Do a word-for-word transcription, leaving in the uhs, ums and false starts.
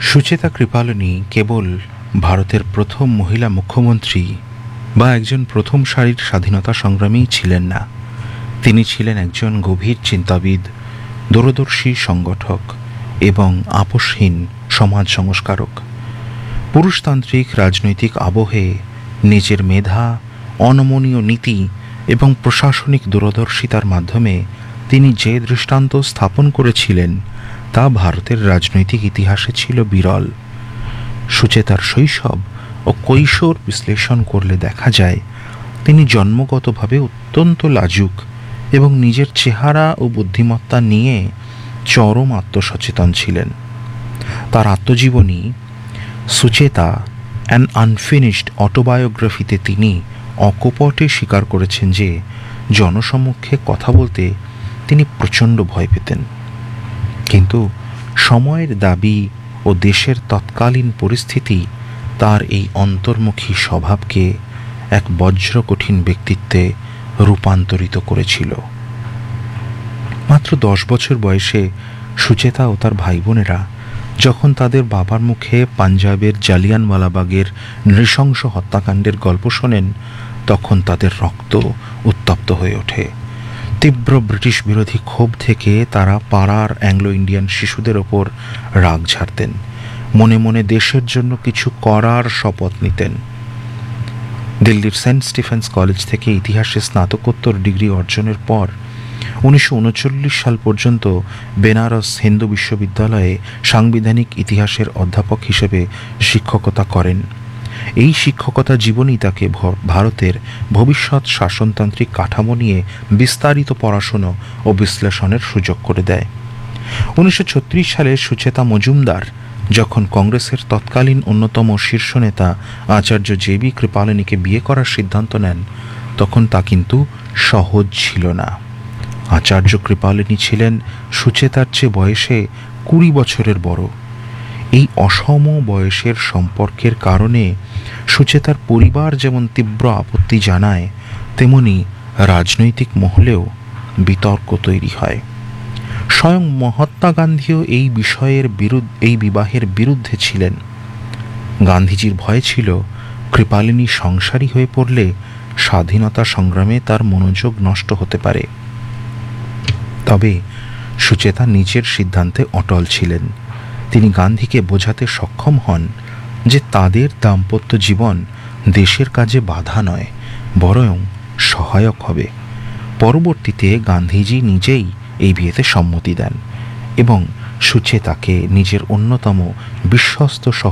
সুচেতা কৃপালিনী কেবল ভারতের প্রথম মহিলা মুখ্যমন্ত্রী বা একজন প্রথম সারির স্বাধীনতা সংগ্রামীই ছিলেন না। তিনি ছিলেন একজন গভীর চিন্তাবিদ, দূরদর্শী সংগঠক এবং আপোষহীন সমাজ সংস্কারক। পুরুষতান্ত্রিক রাজনৈতিক আবহে নিজের মেধা, অনমনীয় নীতি এবং প্রশাসনিক দূরদর্শিতার মাধ্যমে তিনি যে দৃষ্টান্ত স্থাপন করেছিলেন তা ভারতের রাজনৈতিক ইতিহাসে ছিল বিরল। সুচেতার শৈশব ও কৈশোর বিশ্লেষণ করলে দেখা যায় তিনি জন্মগতভাবে অত্যন্ত লাজুক এবং নিজের চেহারা ও বুদ্ধিমত্তা নিয়ে চরম আত্মসচেতন ছিলেন। তার আত্মজীবনী সুচেতা অ্যান আনফিনিশড অটোবায়োগ্রাফিতে তিনি অকপটে স্বীকার করেছেন যে জনসম্মুখে কথা বলতে তিনি প্রচণ্ড ভয় পেতেন, কিন্তু সময়ের দাবি ও দেশের তৎকালীন পরিস্থিতি তার এই অন্তর্মুখী স্বভাবকে এক বজ্রকঠিন ব্যক্তিত্বে রূপান্তরিত করেছিল। মাত্র দশ বছর বয়সে সুচেতা ও তার ভাই বোনেরা যখন তাদের বাবার মুখে পাঞ্জাবের জালিয়ানওয়ালাবাগের নৃশংস হত্যাকাণ্ডের গল্প শোনেন, তখন তাদের রক্ত উত্তপ্ত হয়ে ওঠে। তীব্র ব্রিটিশ বিরোধী ক্ষোভ থেকে তারা পাড়ার অ্যাংলো ইন্ডিয়ান শিশুদের ওপর রাগ ঝাড়তেন, মনে মনে দেশের জন্য কিছু করার শপথ নিতেন। দিল্লির সেন্ট স্টিফেন্স কলেজ থেকে ইতিহাসে স্নাতকোত্তর ডিগ্রি অর্জনের পর উনিশশো উনচল্লিশ সাল পর্যন্ত বেনারস হিন্দু বিশ্ববিদ্যালয়ে সাংবিধানিক ইতিহাসের অধ্যাপক হিসেবে শিক্ষকতা করেন। এই শিক্ষকতা জীবনই তাকে ভারতের ভবিষ্যৎ শাসনতান্ত্রিক কাঠামো নিয়ে বিস্তারিত পড়াশুনো ও বিশ্লেষণের সুযোগ করে দেয়। উনিশশো ছত্রিশ সালে সুচেতা মজুমদার যখন কংগ্রেসের তৎকালীন অন্যতম শীর্ষ নেতা আচার্য জে বি কৃপালিনীকে বিয়ে করার সিদ্ধান্ত নেন, তখন তা কিন্তু সহজ ছিল না। আচার্য কৃপালিনী ছিলেন সুচেতার চেয়ে বয়সে কুড়ি বছরের বড়। এই অসম বয়সের সম্পর্কের কারণে সুচেতার পরিবার যেমন তীব্র আপত্তি জানায়, তেমনি রাজনৈতিক মহলেও বিতর্ক তৈরি হয়। স্বয়ং মহাত্মা গান্ধীও এই বিষয়ের বিরুদ্ধে এই বিবাহের বিরুদ্ধে ছিলেন। গান্ধীজির ভয় ছিল কৃপালিনী সংসারী হয়ে পড়লে স্বাধীনতা সংগ্রামে তার মনোযোগ নষ্ট হতে পারে। তবে সুচেতা নিজের সিদ্ধান্তে অটল ছিলেন। তিনি গান্ধীকে বোঝাতে সক্ষম হন যে তাদের দাম্পত্য জীবন দেশের কাজে বাধা নয়, বরং সহায়ক হবে। পরবর্তীতে গান্ধীজি নিজেই এই বিয়েতে সম্মতি দেন এবং সুচেতাকে নিজের অন্যতম বিশ্বস্ত